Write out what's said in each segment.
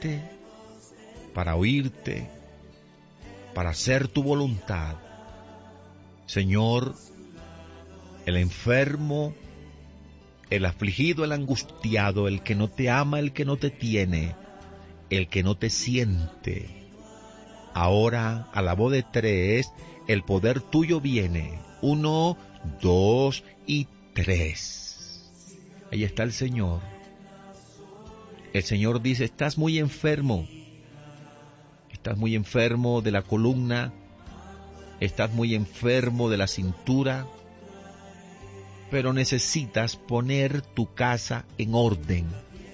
verte, para oírte, para hacer tu voluntad. Señor, el enfermo, el afligido, el angustiado, el que no te ama, el que no te tiene, el que no te siente. Ahora, a la voz de 3, el poder tuyo viene. 1, 2 y 3. Ahí está el Señor. El Señor dice, estás muy enfermo. Estás muy enfermo de la columna. Estás muy enfermo de la cintura. Pero necesitas poner tu casa en orden.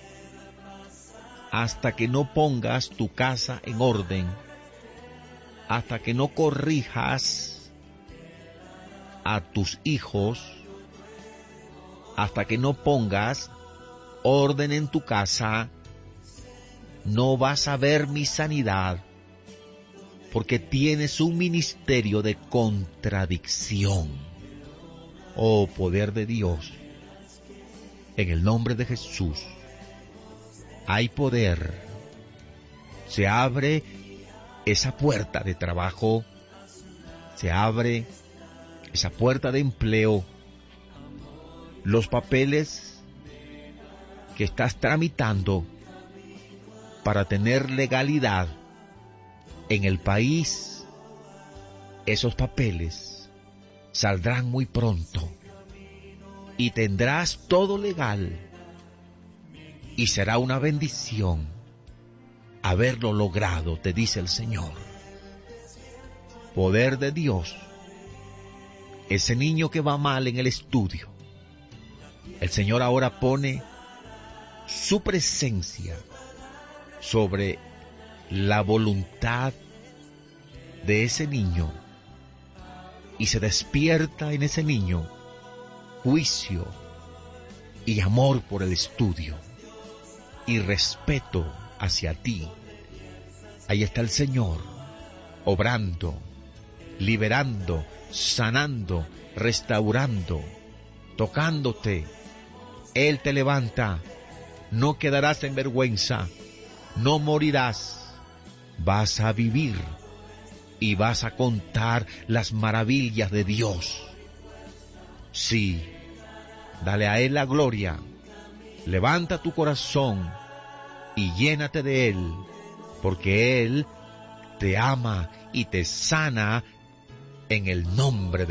Hasta que no pongas tu casa en orden, hasta que no corrijas a tus hijos, hasta que no pongas orden en tu casa, no vas a ver mi sanidad, porque tienes un ministerio de contradicción. Oh, poder de Dios, en el nombre de Jesús, hay poder. Se abre esa puerta de trabajo, se abre esa puerta de empleo. Los papeles que estás tramitando para tener legalidad en el país, esos papeles saldrán muy pronto y tendrás todo legal. Y será una bendición haberlo logrado, te dice el Señor. Poder de Dios. Ese niño que va mal en el estudio, el Señor ahora pone su presencia sobre la voluntad de ese niño y se despierta en ese niño juicio y amor por el estudio y respeto hacia ti. Ahí está el Señor, obrando, liberando, sanando, restaurando, tocándote. Él te levanta, no quedarás en vergüenza, no morirás, vas a vivir y vas a contar las maravillas de Dios. Sí, dale a Él la gloria. Levanta tu corazón y llénate de Él, porque Él te ama y te sana en el nombre de